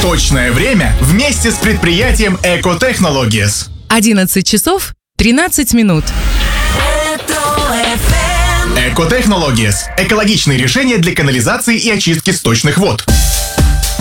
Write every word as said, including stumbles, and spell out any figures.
Точное время вместе с предприятием Eco Technologies. одиннадцать часов тринадцать минут. Eco Technologies – экологичные решения для канализации и очистки сточных вод.